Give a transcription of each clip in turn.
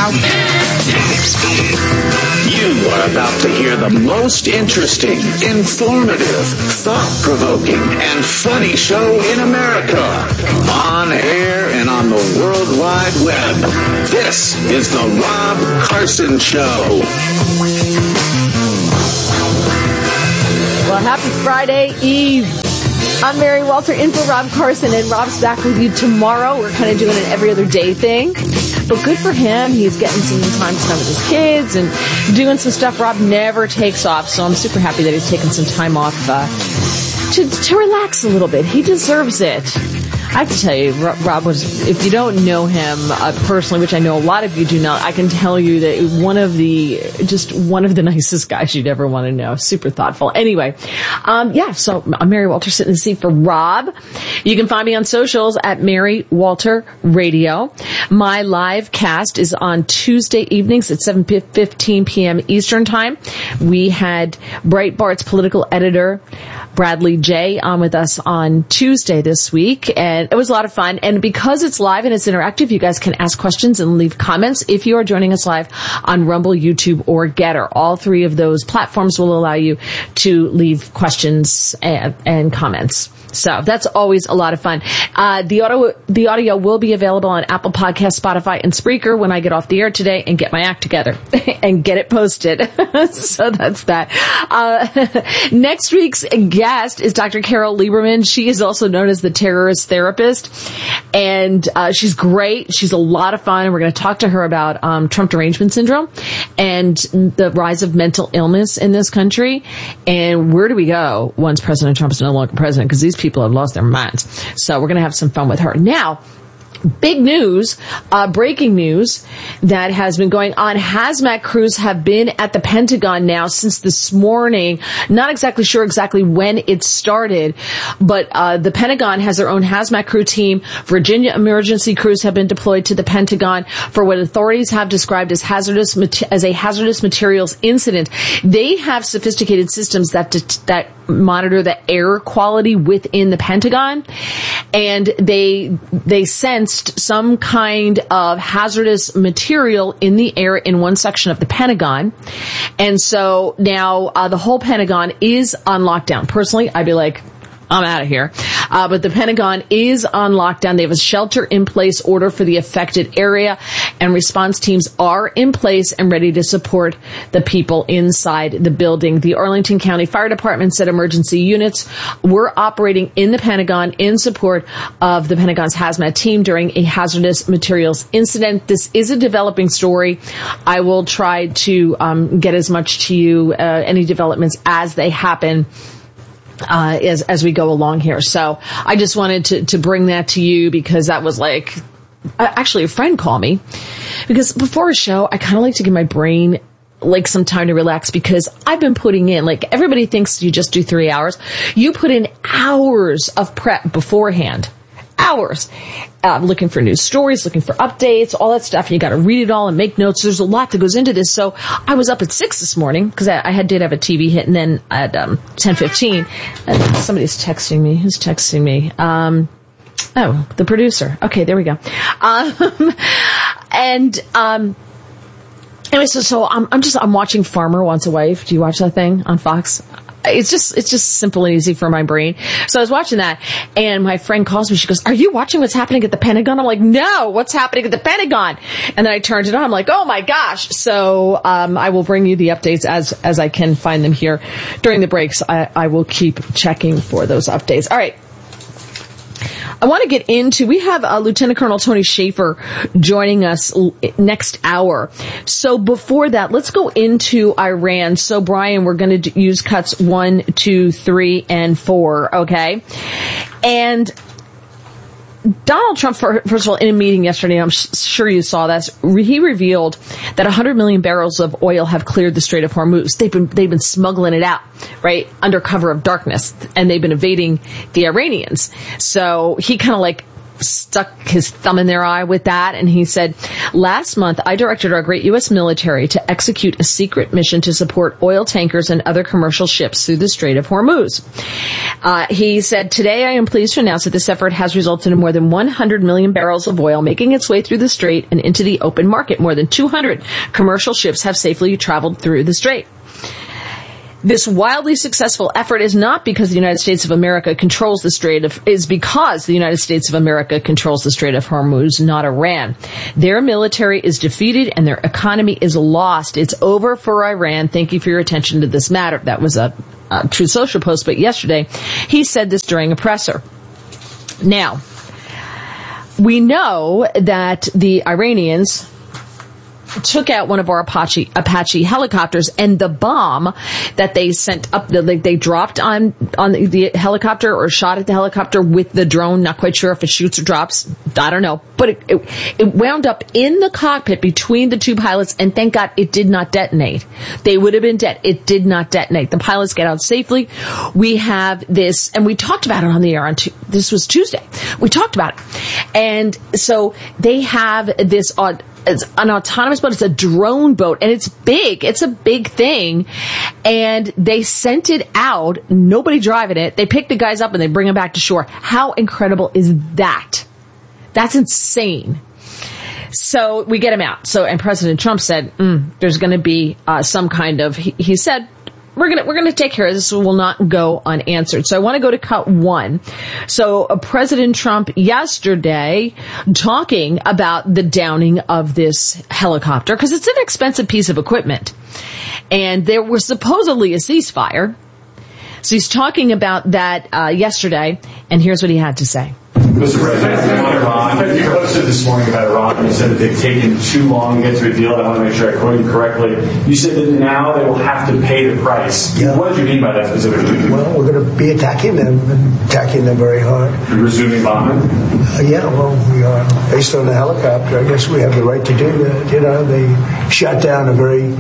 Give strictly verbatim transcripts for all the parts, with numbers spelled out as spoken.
now. You are about to hear the most interesting, informative, thought-provoking, and funny show in America. On air and on the World Wide Web. This is the Rob Carson Show. Well, happy Friday Eve. I'm Mary Walter in for Rob Carson, and Rob's back with you tomorrow. We're kind of doing an every other day thing. But good for him. He's getting some time to spend with his kids and doing some stuff Rob never takes off. So I'm super happy that he's taking some time off uh, to, to relax a little bit. He deserves it. I have to tell you, Rob was, if you don't know him uh, personally, which I know a lot of you do not, I can tell you that one of the, just one of the nicest guys you'd ever want to know. Super thoughtful. Anyway, um, yeah, so I'm Mary Walter sitting in the seat for Rob. You can find me on socials at Mary Walter Radio. My live cast is on Tuesday evenings at seven fifteen p.m. Eastern Time. We had Breitbart's political editor, Bradley J, on with us on Tuesday this week, and it was a lot of fun. And because it's live and it's interactive, you guys can ask questions and leave comments if you are joining us live on Rumble, YouTube, or Getter. All three of those platforms will allow you to leave questions and, and comments. So that's always a lot of fun. Uh, the audio, the audio will be available on Apple Podcasts, Spotify, and Spreaker when I get off the air today and get my act together and get it posted. So that's that. Uh, next week's guest is Doctor Carol Lieberman. She is also known as the terrorist therapist, and uh, she's great. She's a lot of fun. And we're going to talk to her about um, Trump derangement syndrome and the rise of mental illness in this country. And where do we go once President Trump is no longer president? Because these people have lost their minds. So we're going to have some fun with her. Now, big news, uh, breaking news that has been going on. Hazmat crews have been at the Pentagon now since this morning. Not exactly sure exactly when it started, but uh, the Pentagon has their own hazmat crew team. Virginia emergency crews have been deployed to the Pentagon for what authorities have described as hazardous as a hazardous materials incident. They have sophisticated systems that that monitor the air quality within the Pentagon, and they they sensed some kind of hazardous material in the air in one section of the Pentagon, and so now uh, the whole Pentagon is on lockdown. Personally, I'd be like, I'm out of here. Uh, but the Pentagon is on lockdown. They have a shelter-in-place order for the affected area, and response teams are in place and ready to support the people inside the building. The Arlington County Fire Department said emergency units were operating in the Pentagon in support of the Pentagon's hazmat team during a hazardous materials incident. This is a developing story. I will try to um, get as much to you, uh, any developments as they happen. Uh, as, as we go along here. So I just wanted to, to bring that to you because that was like, uh, actually a friend called me because before a show, I kind of like to give my brain like some time to relax because I've been putting in, like everybody thinks you just do three hours. You put in hours of prep beforehand. Hours. Uh, looking for news stories, looking for updates, all that stuff. You got to read it all and make notes. There's a lot that goes into this. So I was up at six this morning because I, I had did have a T V hit, and then at um, ten fifteen, uh, somebody's texting me. Who's texting me? Um, oh, the producer. Okay, there we go. Um, and um, anyway, so so I'm I'm just I'm watching Farmer Wants a Wife. Do you watch that thing on Fox? It's just, it's just simple and easy for my brain. So I was watching that, and my friend calls me. She goes, "Are you watching what's happening at the Pentagon?" I'm like, "No, what's happening at the Pentagon?" And then I turned it on. I'm like, "Oh my gosh!" So um, I will bring you the updates as as I can find them here during the breaks. I, I will keep checking for those updates. All right. I want to get into, we have uh, Lieutenant Colonel Tony Shaffer joining us l- next hour. So before that, let's go into Iran. So Brian, we're going to d- use cuts one, two, three, and four, okay? And Donald Trump, first of all, in a meeting yesterday, I'm sure you saw this, he revealed that one hundred million barrels of oil have cleared the Strait of Hormuz. They've been, they've been smuggling it out, right, under cover of darkness, and they've been evading the Iranians. So he kind of like stuck his thumb in their eye with that. And he said, last month, I directed our great U S military to execute a secret mission to support oil tankers and other commercial ships through the Strait of Hormuz. Uh, he said, today I am pleased to announce that this effort has resulted in more than one hundred million barrels of oil making its way through the strait and into the open market. More than two hundred commercial ships have safely traveled through the strait. This wildly successful effort is not because the United States of America controls the Strait of, is because the United States of America controls the Strait of Hormuz, not Iran. Their military is defeated and their economy is lost. It's over for Iran. Thank you for your attention to this matter. That was a, a Truth Social post, but yesterday he said this during a presser. Now, we know that the Iranians took out one of our Apache Apache helicopters, and the bomb that they sent up, the, they dropped on on the, the helicopter or shot at the helicopter with the drone. Not quite sure if it shoots or drops. I don't know, but it, it it wound up in the cockpit between the two pilots, and thank God it did not detonate. They would have been dead. It did not detonate. The pilots get out safely. We have this, and we talked about it on the air on. Tu- this was Tuesday. We talked about it, and so they have this. Uh, It's an autonomous boat. It's a drone boat, and it's big. It's a big thing. And they sent it out. Nobody driving it. They pick the guys up and they bring them back to shore. How incredible is that? That's insane. So we get them out. So, and President Trump said, mm, there's going to be uh, some kind of, he, he said, We're gonna we're gonna take care of this. This will not go unanswered. So I want to go to cut one. So uh, President Trump yesterday talking about the downing of this helicopter, because it's an expensive piece of equipment, and there was supposedly a ceasefire. So he's talking about that uh, yesterday, and here's what he had to say. Mister President, on Iran, you posted this morning about Iran, and you said that they've taken too long to get to a deal. I want to make sure I quote you correctly. You said that now they will have to pay the price. Yeah. What did you mean by that specifically? Well, we're going to be attacking them, and attacking them very hard. You're resuming bombing? Uh, yeah, well, we are. Based on the helicopter, I guess we have the right to do that. You know, they shot down a very...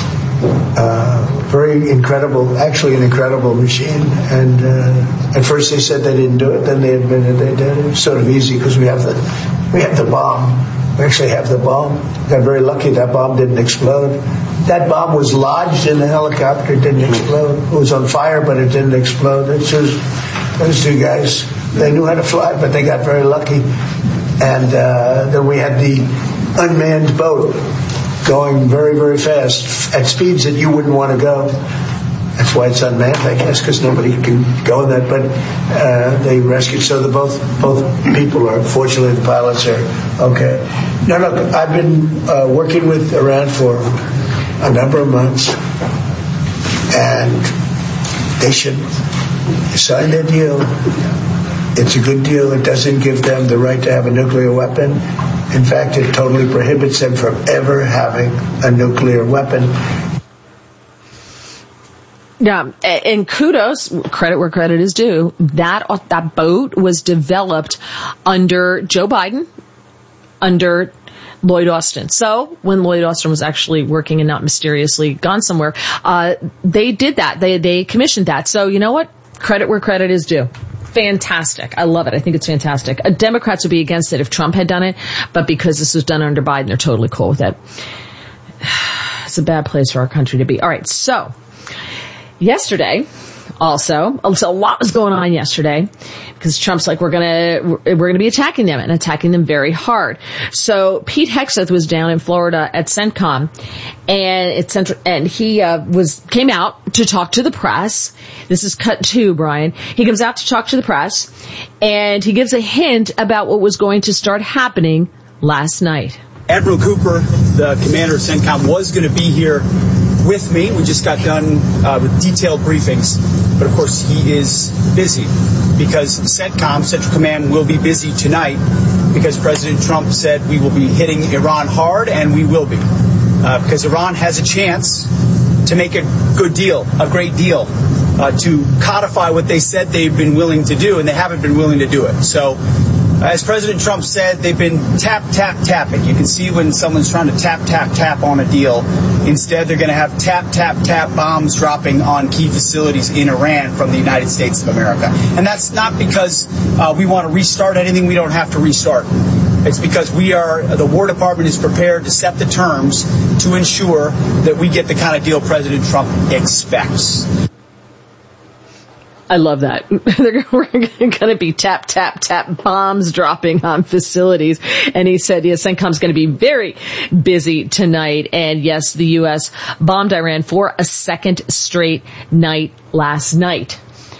Uh, very incredible, actually an incredible machine. And uh, at first they said they didn't do it, then they admitted they did. It was sort of easy because we have the we have the bomb. We actually have the bomb. Got very lucky that bomb didn't explode. That bomb was lodged in the helicopter. It didn't explode. It was on fire, but it didn't explode. It's just, those two guys, they knew how to fly, but they got very lucky. And uh, then we had the unmanned boat going very, very fast at speeds that you wouldn't want to go. That's why it's unmanned, I guess, because nobody can go in that. But uh, they rescued, so the both both people are, fortunately, the pilots are okay. Now, look, I've been uh, working with Iran for a number of months, and they should sign their deal. It's a good deal. It doesn't give them the right to have a nuclear weapon. In fact, it totally prohibits them from ever having a nuclear weapon. Yeah, and kudos, credit where credit is due. That that boat was developed under Joe Biden, under Lloyd Austin. So when Lloyd Austin was actually working and not mysteriously gone somewhere, uh, they did that. They they commissioned that. So you know what? Credit where credit is due. Fantastic. I love it. I think it's fantastic. Uh, Democrats would be against it if Trump had done it, but because this was done under Biden, they're totally cool with it. It's a bad place for our country to be. All right. So yesterday, also, so a lot was going on yesterday because Trump's like, we're gonna we're gonna be attacking them and attacking them very hard. So Pete Hegseth was down in Florida at CENTCOM, and it's and he uh, was came out to talk to the press. This is cut two, Brian. He comes out to talk to the press, and he gives a hint about what was going to start happening last night. Admiral Cooper, the commander of CENTCOM, was going to be here with me. We just got done uh, with detailed briefings. But, of course, he is busy because CENTCOM, Central Command, will be busy tonight because President Trump said we will be hitting Iran hard, and we will be. Uh, because Iran has a chance to make a good deal, a great deal, uh, to codify what they said they've been willing to do, and they haven't been willing to do it. So As President Trump said, they've been tap, tap, tapping. You can see when someone's trying to tap, tap, tap on a deal. Instead, they're going to have tap, tap, tap bombs dropping on key facilities in Iran from the United States of America. And that's not because uh, we want to restart anything we don't have to restart. It's because we are, the War Department is prepared to set the terms to ensure that we get the kind of deal President Trump expects. I love that. We're going to be tap, tap, tap bombs dropping on facilities. And he said, yes, CENTCOM's going to be very busy tonight. And yes, the U S bombed Iran for a second straight night last night.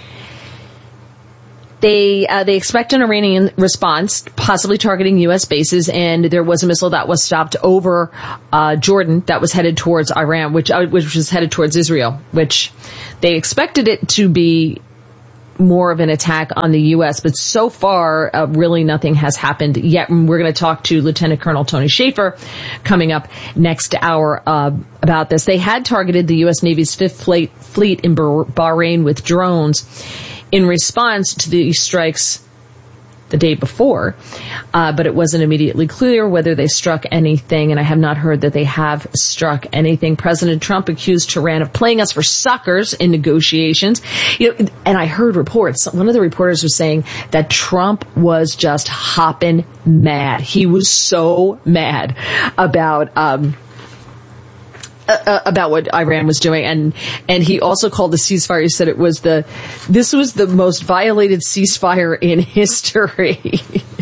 They uh, they expect an Iranian response, possibly targeting U S bases, and there was a missile that was stopped over uh, Jordan that was headed towards Iran, which uh, which was headed towards Israel, which they expected it to be more of an attack on the U S, but so far, uh, really nothing has happened yet. And we're going to talk to Lieutenant Colonel Tony Shaffer coming up next hour uh, about this. They had targeted the U S Navy's Fifth Fleet, fleet in Bahrain with drones in response to the strikes the day before, uh, but it wasn't immediately clear whether they struck anything, and I have not heard that they have struck anything. President Trump accused Tehran of playing us for suckers in negotiations. You know, and I heard reports, one of the reporters was saying that Trump was just hopping mad. He was so mad about, um, Uh, about what Iran was doing, and and he also called the ceasefire, he said it was the this was the most violated ceasefire in history.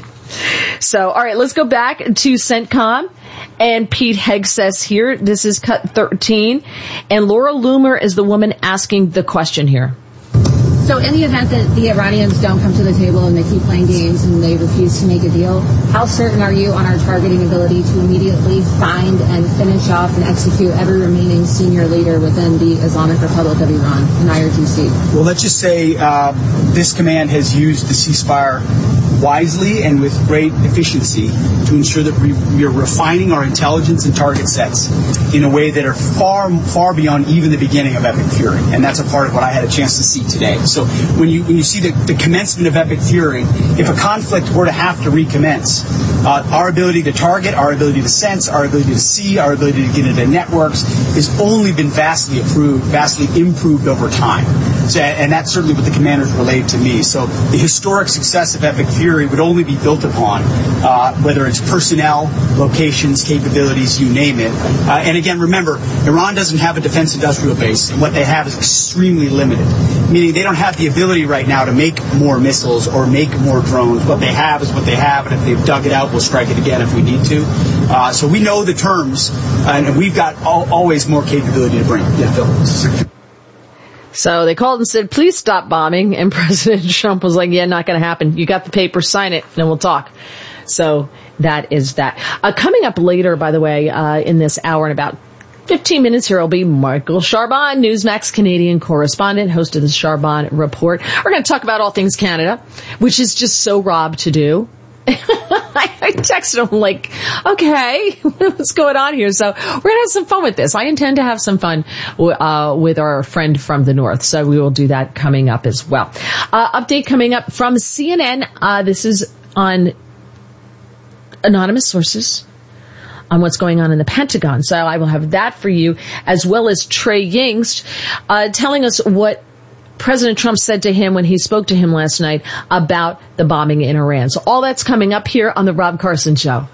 So, all right, let's go back to CENTCOM and Pete Hegseth here. This is cut thirteen, and Laura Loomer is the woman asking the question here. So in the event that the Iranians don't come to the table and they keep playing games and they refuse to make a deal, how certain are you on our targeting ability to immediately find and finish off and execute every remaining senior leader within the Islamic Republic of Iran and I R G C? Well, let's just say uh, this command has used the ceasefire wisely and with great efficiency to ensure that we, we are refining our intelligence and target sets in a way that are far, far beyond even the beginning of Epic Fury. And that's a part of what I had a chance to see today. So when you when you see the, the commencement of Epic Fury, if a conflict were to have to recommence, uh, our ability to target, our ability to sense, our ability to see, our ability to get into networks has only been vastly improved, vastly improved over time. So, and that's certainly what the commanders relayed to me. So the historic success of Epic Fury would only be built upon, uh, whether it's personnel, locations, capabilities, you name it. Uh, and again, remember, Iran doesn't have a defense industrial base, and what they have is extremely limited, meaning they don't have the ability right now to make more missiles or make more drones. What they have is what they have, and if they've dug it out, we'll strike it again if we need to. Uh, so we know the terms, and we've got al- always more capability to bring. Yeah, Phil. So they called and said, please stop bombing. And President Trump was like, yeah, not going to happen. You got the paper, sign it, and then we'll talk. So that is that. Uh, coming up later, by the way, uh, in this hour in about fifteen minutes here will be Michael Charbon, Newsmax Canadian correspondent, host of the Charbon Report. We're going to talk about all things Canada, which is just so Rob to do. I, I texted him like, okay, what's going on here? So we're going to have some fun with this. I intend to have some fun uh, with our friend from the north. So we will do that coming up as well. Uh, update coming up from C N N. Uh, this is on anonymous sources on what's going on in the Pentagon. So I will have that for you, as well as Trey Yingst uh, telling us what President Trump said to him when he spoke to him last night about the bombing in Iran. So all that's coming up here on the Rob Carson Show.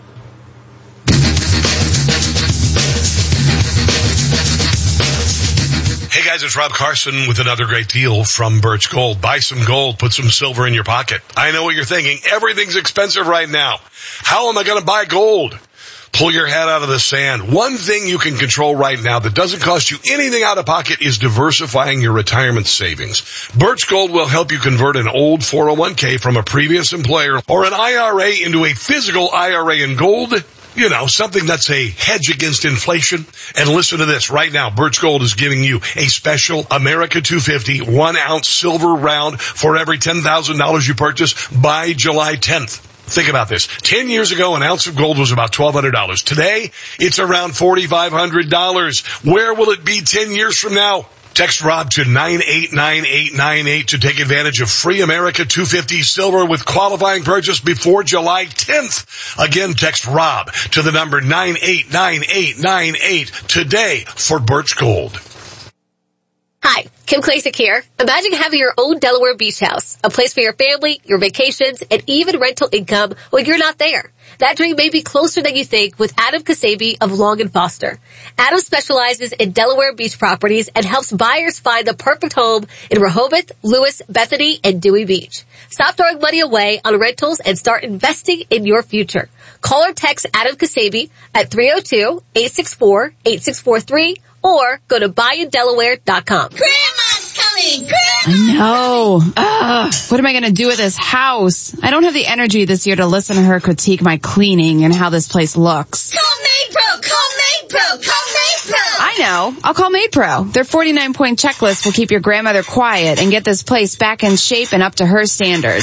Hey guys, it's Rob Carson with another great deal from Birch Gold. Buy some gold, put some silver in your pocket. I know what you're thinking. Everything's expensive right now. How am I going to buy gold? Pull your head out of the sand. One thing you can control right now that doesn't cost you anything out of pocket is diversifying your retirement savings. Birch Gold will help you convert an old four oh one k from a previous employer or an I R A into a physical I R A in gold. You know, something that's a hedge against inflation. And listen to this. Right now, Birch Gold is giving you a special America two fifty one ounce silver round for every ten thousand dollars you purchase by July tenth. Think about this. Ten years ago, an ounce of gold was about twelve hundred dollars. Today, it's around forty-five hundred dollars. Where will it be ten years from now? Text Rob to nine eight nine eight nine eight to take advantage of free America two fifty silver with qualifying purchase before July tenth. Again, text Rob to the number nine eight nine eight nine eight today for Birch Gold. Hi, Kim Klasick here. Imagine having your own Delaware beach house, a place for your family, your vacations, and even rental income when you're not there. That dream may be closer than you think with Adam Kasabi of Long and Foster. Adam specializes in Delaware beach properties and helps buyers find the perfect home in Rehoboth, Lewis, Bethany, and Dewey Beach. Stop throwing money away on rentals and start investing in your future. Call or text Adam Kasabi at three oh two, eight six four, eight six four three or go to buy in delaware dot com. Grandma's coming! Grandma! I know. Ugh, what am I going to do with this house? I don't have the energy this year to listen to her critique my cleaning and how this place looks. Call MaidPro! Call MaidPro! Call MaidPro! I know. I'll call MaidPro. Their forty-nine point checklist will keep your grandmother quiet and get this place back in shape and up to her standards.